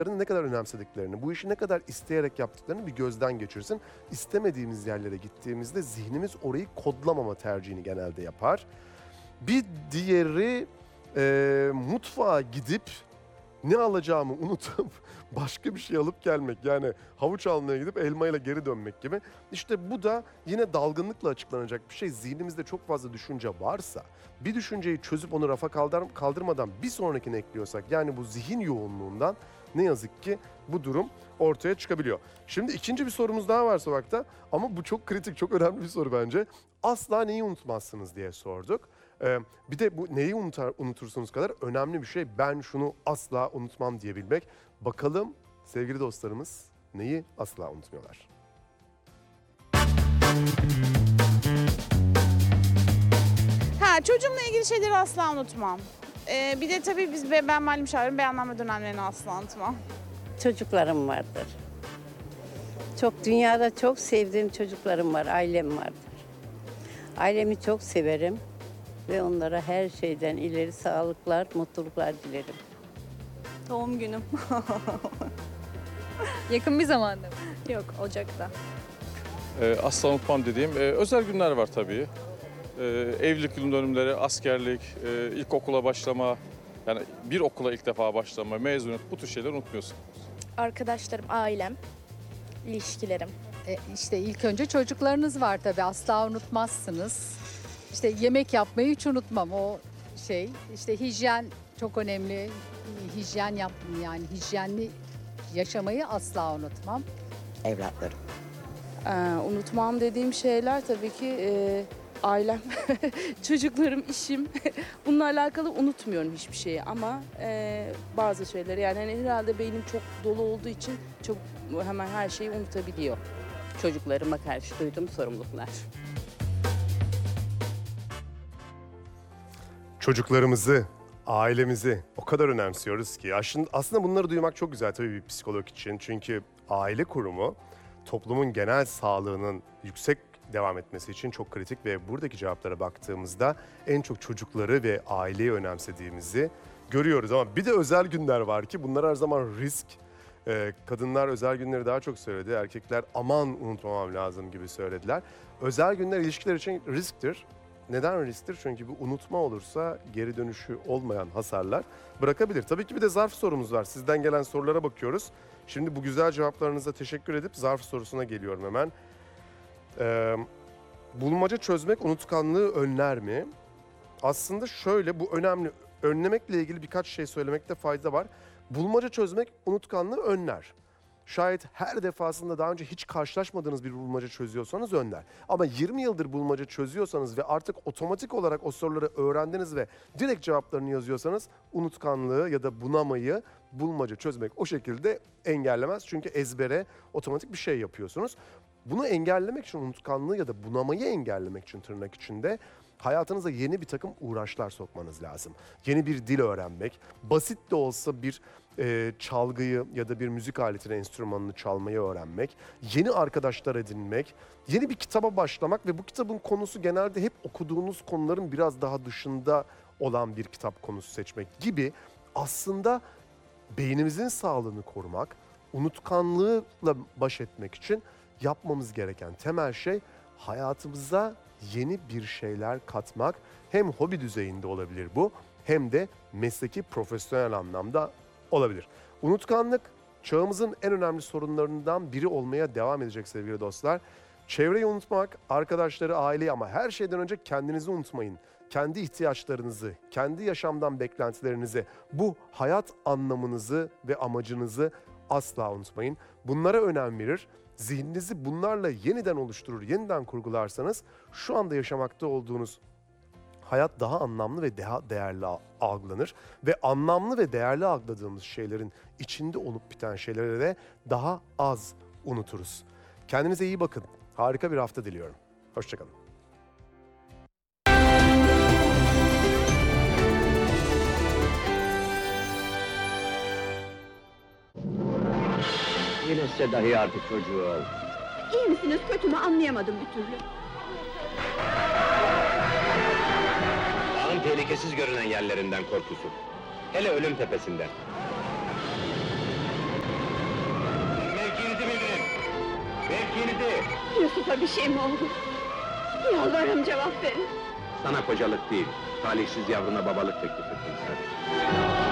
ne kadar önemsediklerini, bu işi ne kadar isteyerek yaptıklarını bir gözden geçirsin. İstemediğimiz yerlere gittiğimizde zihnimiz orayı kodlamama tercihini genelde yapar. Bir diğeri mutfağa gidip ne alacağımı unutup başka bir şey alıp gelmek. Yani havuç almaya gidip elmayla geri dönmek gibi. İşte bu da yine dalgınlıkla açıklanacak bir şey. Zihnimizde çok fazla düşünce varsa, bir düşünceyi çözüp onu rafa kaldırmadan bir sonrakini ekliyorsak, yani bu zihin yoğunluğundan ne yazık ki bu durum ortaya çıkabiliyor. Şimdi ikinci bir sorumuz daha var sokakta, ama bu çok kritik, çok önemli bir soru bence. Asla neyi unutmazsınız diye sorduk. Bir de bu neyi unutursunuz kadar önemli bir şey. Ben şunu asla unutmam diyebilmek. Bakalım sevgili dostlarımız neyi asla unutmuyorlar? Çocuğumla ilgili şeyleri asla unutmam. Bir de tabii ben malum şahirim, beyanname dönemlerini asla unutmam. Çocuklarım vardır. Dünyada çok sevdiğim çocuklarım var, ailem vardır. Ailemi çok severim ve onlara her şeyden ileri sağlıklar, mutluluklar dilerim. Doğum günüm. Yakın bir zamanda mı? Yok, Ocak'ta. Asla unutmam dediğim özel günler var tabii. Evlilik yıl dönümleri, askerlik, ilkokula başlama, yani bir okula ilk defa başlama, mezuniyet, bu tür şeyleri unutmuyorsun. Arkadaşlarım, ailem, ilişkilerim. İşte ilk önce çocuklarınız var tabii, asla unutmazsınız. İşte yemek yapmayı hiç unutmam, işte hijyen çok önemli. Yani hijyenli yaşamayı asla unutmam. Evlatlarım. Unutmam dediğim şeyler tabii ki ailem, çocuklarım, işim. Bununla alakalı unutmuyorum hiçbir şeyi ama bazı şeyleri, yani hani herhalde beynim çok dolu olduğu için çok hemen her şeyi unutabiliyor. Çocuklarıma karşı duyduğum sorumluluklar. Çocuklarımızı, ailemizi o kadar önemsiyoruz ki. Aslında bunları duymak çok güzel tabii bir psikolog için. Çünkü aile kurumu toplumun genel sağlığının yüksek devam etmesi için çok kritik ve buradaki cevaplara baktığımızda en çok çocukları ve aileyi önemsediğimizi görüyoruz. Ama bir de özel günler var ki bunlar her zaman risk. Kadınlar özel günleri daha çok söyledi. Erkekler aman unutmamam lazım gibi söylediler. Özel günler ilişkiler için risktir. Neden risktir? Çünkü bu unutma olursa geri dönüşü olmayan hasarlar bırakabilir. Tabii ki bir de zarf sorumuz var. Sizden gelen sorulara bakıyoruz. Şimdi bu güzel cevaplarınıza teşekkür edip zarf sorusuna geliyorum hemen. Bulmaca çözmek unutkanlığı önler mi? Aslında şöyle, bu önemli. Önlemekle ilgili birkaç şey söylemekte fayda var. Bulmaca çözmek unutkanlığı önler. Şayet her defasında daha önce hiç karşılaşmadığınız bir bulmaca çözüyorsanız önler. Ama 20 yıldır bulmaca çözüyorsanız ve artık otomatik olarak o soruları öğrendiniz ve direkt cevaplarını yazıyorsanız unutkanlığı ya da bunamayı bulmaca çözmek o şekilde engellemez. Çünkü ezbere otomatik bir şey yapıyorsunuz. Bunu engellemek için, unutkanlığı ya da bunamayı engellemek için tırnak içinde hayatınıza yeni bir takım uğraşlar sokmanız lazım. Yeni bir dil öğrenmek, basit de olsa bir çalgıyı ya da bir müzik aletini, enstrümanını çalmayı öğrenmek, yeni arkadaşlar edinmek, yeni bir kitaba başlamak ve bu kitabın konusu genelde hep okuduğunuz konuların biraz daha dışında olan bir kitap konusu seçmek gibi aslında beynimizin sağlığını korumak, unutkanlıkla baş etmek için yapmamız gereken temel şey hayatımıza yeni bir şeyler katmak. Hem hobi düzeyinde olabilir bu, hem de mesleki, profesyonel anlamda olabilir. Unutkanlık çağımızın en önemli sorunlarından biri olmaya devam edecek sevgili dostlar. Çevreyi unutmak, arkadaşları, aileyi, ama her şeyden önce kendinizi unutmayın. Kendi ihtiyaçlarınızı, kendi yaşamdan beklentilerinizi, bu hayat anlamınızı ve amacınızı asla unutmayın. Bunlara önem verir. Zihninizi bunlarla yeniden oluşturur, yeniden kurgularsanız şu anda yaşamakta olduğunuz hayat daha anlamlı ve daha değerli algılanır. Ve anlamlı ve değerli algıladığımız şeylerin içinde olup biten şeylere de daha az unuturuz. Kendinize iyi bakın. Harika bir hafta diliyorum. Hoşçakalın. Yine dahi artık çocuğu ol. İyi misiniz, kötü mü anlayamadım bir türlü. Dağın tehlikesiz görünen yerlerinden korkusu. Hele ölüm tepesinden. girdi. Yusuf'a bir şey mi oldu? Yalvarırım cevap verin. Sana kocalık değil, talihsiz yavruna babalık teklif ettim sadece.